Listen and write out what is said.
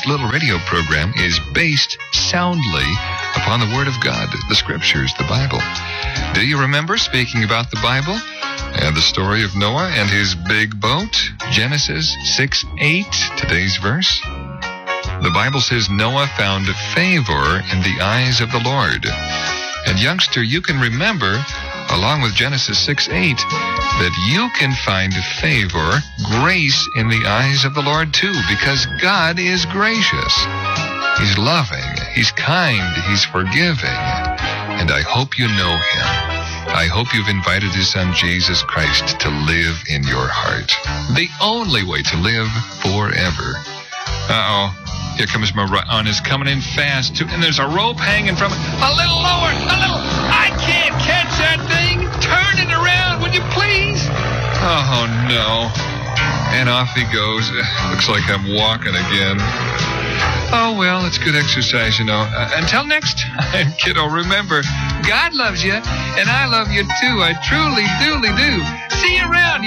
this little radio program is based soundly upon the Word of God, the Scriptures, the Bible. Do you remember speaking about the Bible and the story of Noah and his big boat? Genesis 6:8, today's verse. The Bible says Noah found favor in the eyes of the Lord. And youngster, you can remember, along with Genesis 6:8, that you can find favor, grace in the eyes of the Lord too, because God is gracious. He's loving, He's kind, He's forgiving. And I hope you know Him. I hope you've invited His Son, Jesus Christ, to live in your heart. The only way to live forever. Uh-oh. Here comes my run. Is coming in fast, too. And there's a rope hanging from it. A little lower. A little. I can't catch that thing. Turn it around, would you please? Oh, no. And off he goes. Looks like I'm walking again. Oh, well, it's good exercise, you know. Until next time, kiddo, remember, God loves you, and I love you, too. I truly, do. See you around.